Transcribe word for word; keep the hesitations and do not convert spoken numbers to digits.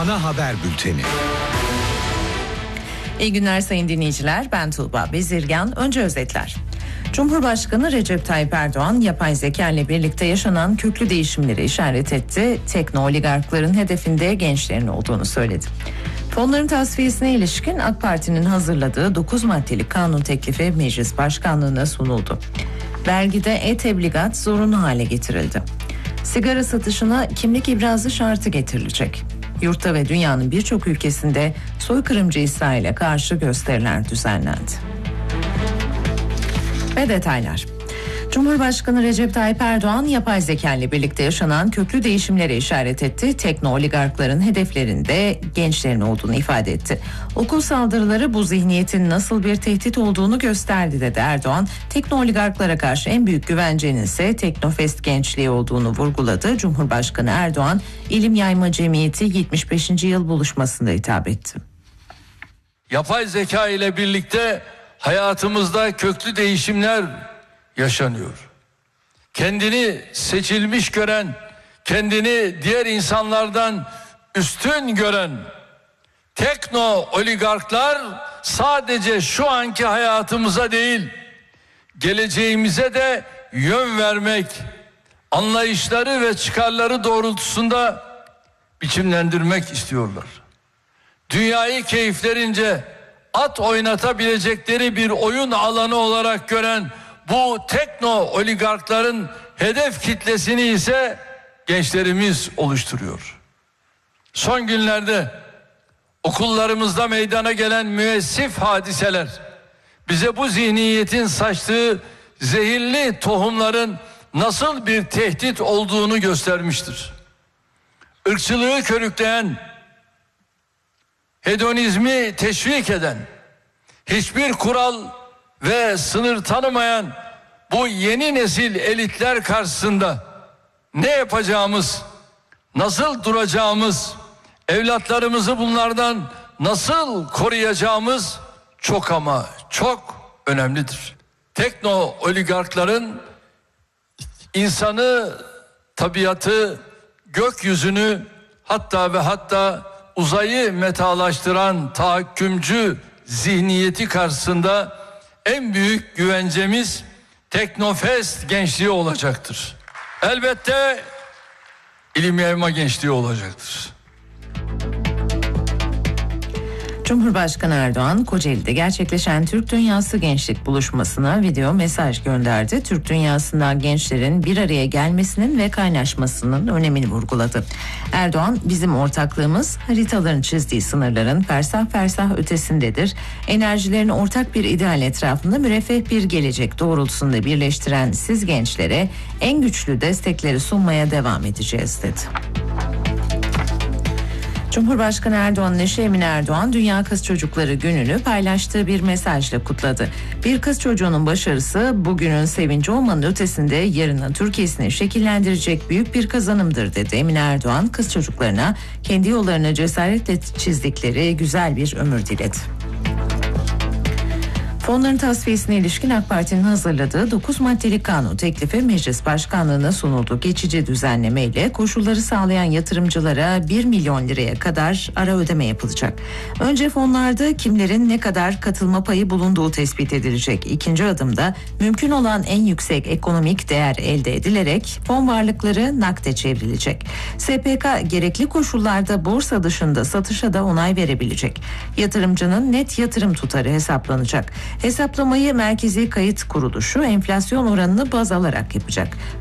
Ana Haber Bülteni. İyi günler sayın dinleyiciler, ben Tuğba Bezirgan. Önce özetler. Cumhurbaşkanı Recep Tayyip Erdoğan yapay zeka ile birlikte yaşanan köklü değişimleri işaret etti. Tekno oligarkların hedefinde gençlerin olduğunu söyledi. Fonların tasfiyesine ilişkin AK Parti'nin hazırladığı dokuz maddelik kanun teklifi Meclis Başkanlığı'na sunuldu. Vergide e-tebligat zorunlu hale getirildi. Sigara satışına kimlik ibrazı şartı getirilecek. Yurtta ve dünyanın birçok ülkesinde soykırımcı İsrail'e karşı gösteriler düzenlendi. Ve detaylar. Cumhurbaşkanı Recep Tayyip Erdoğan yapay zeka ile birlikte yaşanan köklü değişimlere işaret etti. Tekno oligarkların hedeflerinde gençlerin olduğunu ifade etti. Okul saldırıları bu zihniyetin nasıl bir tehdit olduğunu gösterdi dedi Erdoğan. Tekno oligarklara karşı en büyük güvencenin ise Teknofest gençliği olduğunu vurguladı. Cumhurbaşkanı Erdoğan, İlim Yayma Cemiyeti yetmiş beşinci yıl buluşmasında hitap etti. Yapay zeka ile birlikte hayatımızda köklü değişimler yaşanıyor. Kendini seçilmiş gören, kendini diğer insanlardan üstün gören tekno oligarklar sadece şu anki hayatımıza değil, geleceğimize de yön vermek, anlayışları ve çıkarları doğrultusunda biçimlendirmek istiyorlar. Dünyayı keyiflerince at oynatabilecekleri bir oyun alanı olarak gören bu tekno oligarkların hedef kitlesini ise gençlerimiz oluşturuyor. Son günlerde okullarımızda meydana gelen müessif hadiseler bize bu zihniyetin saçtığı zehirli tohumların nasıl bir tehdit olduğunu göstermiştir. Irkçılığı körükleyen, hedonizmi teşvik eden, hiçbir kural ve sınır tanımayan bu yeni nesil elitler karşısında ne yapacağımız, nasıl duracağımız, evlatlarımızı bunlardan nasıl koruyacağımız çok ama çok önemlidir. Tekno oligarkların insanı, tabiatı, gökyüzünü, hatta ve hatta uzayı metalaştıran tahakkümcü zihniyeti karşısında en büyük güvencemiz Teknofest gençliği olacaktır. Elbette ilim yayma gençliği olacaktır. Cumhurbaşkanı Erdoğan, Kocaeli'de gerçekleşen Türk Dünyası Gençlik Buluşması'na video mesaj gönderdi. Türk dünyasından gençlerin bir araya gelmesinin ve kaynaşmasının önemini vurguladı. Erdoğan, bizim ortaklığımız haritaların çizdiği sınırların fersah fersah ötesindedir. Enerjilerini ortak bir ideal etrafında müreffeh bir gelecek doğrultusunda birleştiren siz gençlere en güçlü destekleri sunmaya devam edeceğiz dedi. Cumhurbaşkanı Erdoğan'ın eşi Emine Erdoğan, Dünya Kız Çocukları Günü'nü paylaştığı bir mesajla kutladı. Bir kız çocuğunun başarısı bugünün sevinci olmanın ötesinde yarının Türkiye'sini şekillendirecek büyük bir kazanımdır dedi. Emine Erdoğan, kız çocuklarına kendi yollarını cesaretle çizdikleri güzel bir ömür diledi. Fonların tasfiyesine ilişkin AK Parti'nin hazırladığı dokuz maddelik kanun teklifi Meclis Başkanlığı'na sunuldu. Geçici düzenleme ile koşulları sağlayan yatırımcılara bir milyon liraya kadar ara ödeme yapılacak. Önce fonlarda kimlerin ne kadar katılma payı bulunduğu tespit edilecek. İkinci adımda mümkün olan en yüksek ekonomik değer elde edilerek fon varlıkları nakde çevrilecek. S P K gerekli koşullarda borsa dışında satışa da onay verebilecek. Yatırımcının net yatırım tutarı hesaplanacak. Hesaplamayı Merkezi Kayıt Kuruluşu enflasyon oranını baz alarak yapacak.